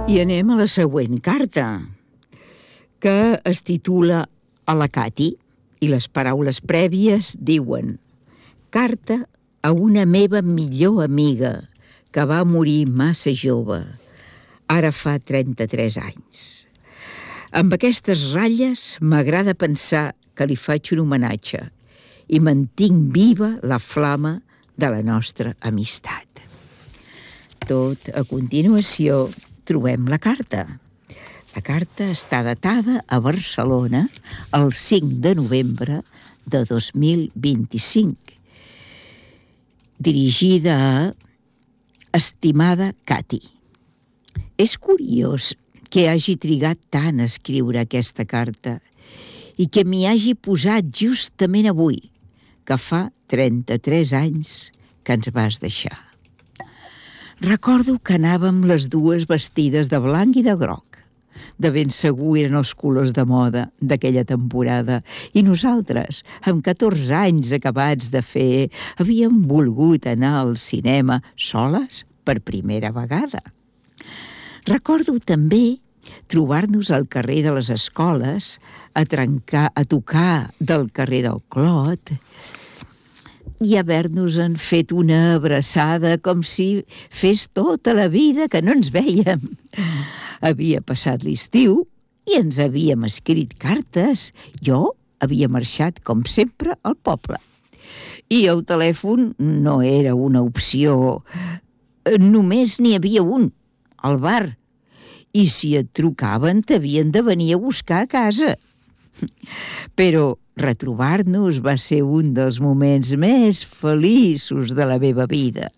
I anem a la següent carta, que es titula A la Cati, i les paraules prèvies diuen: carta a una meva millor amiga que va morir massa jove, ara fa 33 anys. Amb aquestes ratlles m'agrada pensar que li faig un homenatge i mantinc viva la flama de la nostra amistat. Tot a continuació trobem la carta. La carta està datada a Barcelona el 5 de novembre de 2025, dirigida a Estimada Cati. És curiós que hagi trigat tant a escriure aquesta carta i que m'hi hagi posat justament avui, que fa 33 anys que ens vas deixar. Recordo que anàvem les dues vestides de blanc i de groc. De ben segur eren els colors de moda d'aquella temporada, i nosaltres, amb 14 anys acabats de fer, havíem volgut anar al cinema soles per primera vegada. Recordo també trobar-nos al carrer de les Escoles, a tocar del carrer del Clot, i haver-nos-en fet una abraçada com si fes tota la vida que no ens vèiem. Havia passat l'estiu i ens havíem escrit cartes. Jo havia marxat, com sempre, al poble. I el telèfon no era una opció. Només n'hi havia un, al bar. I si et trucaven, t'havien de venir a buscar a casa. Però retrobar-nos va ser un dels moments més feliços de la meva vida.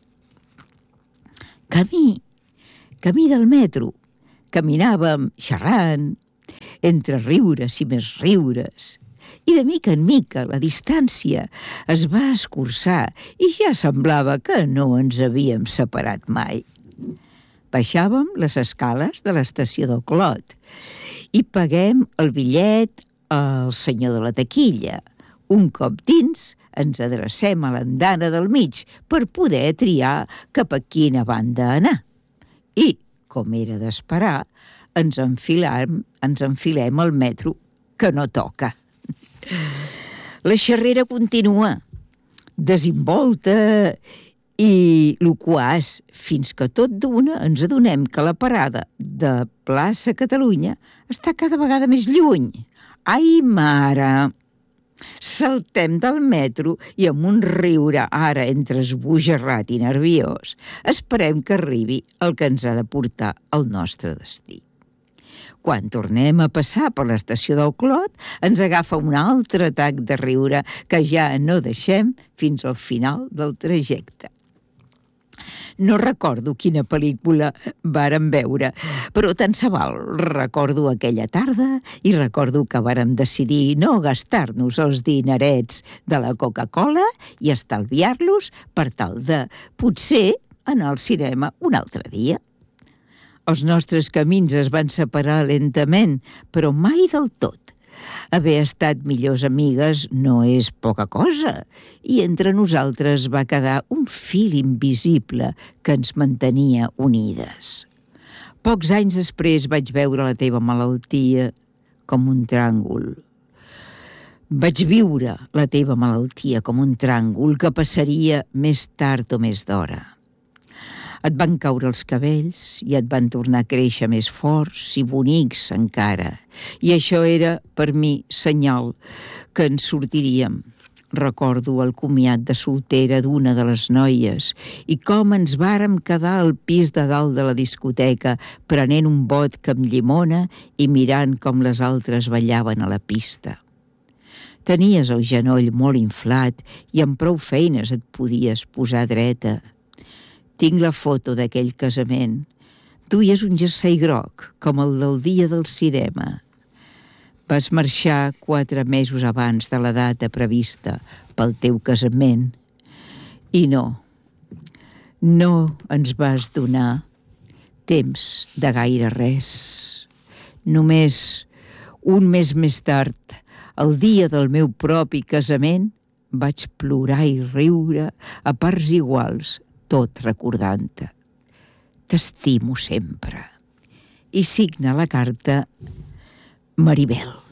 Camí del metro. Caminàvem xerrant, entre riures i més riures, i de mica en mica la distància es va escurçar i ja semblava que no ens havíem separat mai. Baixàvem les escales de l'estació del Clot i paguem el bitllet al senyor de la taquilla. Un cop dins, ens adrecem a l'andana del mig per poder triar cap a quina banda anar. I, com era d'esperar, ens enfilem al metro, que no toca. La xerrera continua, desimbolta i loquaç, fins que tot d'una ens adonem que la parada de Plaça Catalunya està cada vegada més lluny. Ai, mare! Saltem del metro i amb un riure ara entre esbojarrat i nerviós esperem que arribi el que ens ha de portar al nostre destí. Quan tornem a passar per l'estació del Clot, ens agafa un altre atac de riure que ja no deixem fins al final del trajecte. No recordo quina pel·lícula vàrem veure, però tant se val. Recordo aquella tarda i recordo que vàrem decidir no gastar-nos els dinerets de la Coca-Cola i estalviar-los per tal de, potser, anar al cinema un altre dia. Els nostres camins es van separar lentament, però mai del tot. Haver estat millors amigues no és poca cosa, i entre nosaltres va quedar un fil invisible que ens mantenia unides. Pocs anys després vaig veure la teva malaltia com un tràngol. Vaig viure la teva malaltia com un tràngol que passaria més tard o més d'hora. Et van caure els cabells i et van tornar a créixer més forts i bonics encara. I això era, per mi, senyal que ens sortiríem. Recordo el comiat de soltera d'una de les noies i com ens vàrem quedar al pis de dalt de la discoteca prenent un vodka amb llimona i mirant com les altres ballaven a la pista. Tenies el genoll molt inflat i amb prou feines et podies posar dreta. Tinc la foto d'aquell casament. Duies un jersei groc, com el del dia del cinema. Vas marxar 4 mesos abans de la data prevista pel teu casament. I no ens vas donar temps de gaire res. Només un mes més tard, el dia del meu propi casament, vaig plorar i riure a parts iguals, tot recordant-te. T'estimo sempre. i signa la carta Maribel.